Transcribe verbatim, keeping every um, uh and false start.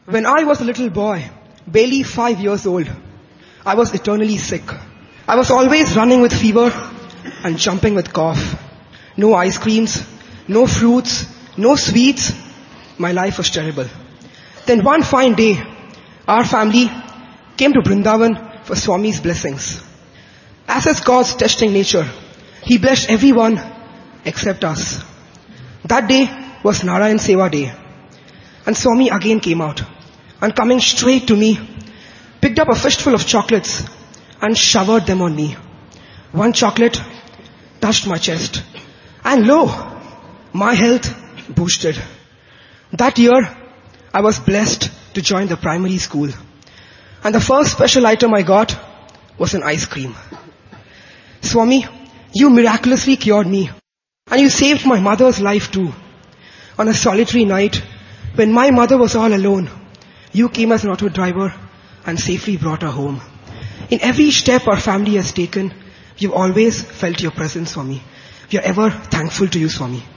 When I was a little boy, barely five years old, I was eternally sick. I was always running with fever and jumping with cough. No ice creams, no fruits, no sweets. My life was terrible. Then one fine day, our family came to Vrindavan for Swami's blessings. As is God's testing nature, He blessed everyone except us. That day was Narayan Seva day. And Swami again came out and coming straight to me, picked up a fistful of chocolates and showered them on me. One chocolate touched my chest and lo, my health boosted. That year, I was blessed to join the primary school. And the first special item I got was an ice cream. Swami, you miraculously cured me. And you saved my mother's life too. On a solitary night, when my mother was all alone, you came as an auto driver and safely brought her home. In every step our family has taken, you've always felt your presence, Swami. We are ever thankful to you, Swami.